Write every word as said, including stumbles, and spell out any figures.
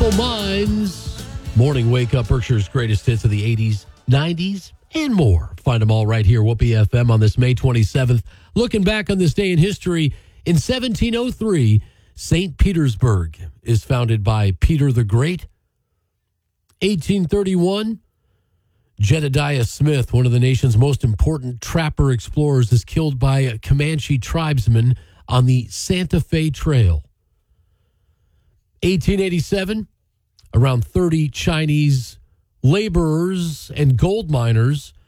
Simple Minds. Morning Wake Up, Berkshire's greatest hits of the eighties, nineties, and more. Find them all right here, Whoopee F M, on this May twenty-seventh. Looking back on this day in history, in seventeen oh three, Saint Petersburg is founded by Peter the Great. eighteen thirty-one, Jedediah Smith, one of the nation's most important trapper explorers, is killed by a Comanche tribesman on the Santa Fe Trail. eighteen eighty-seven, around thirty Chinese laborers and gold miners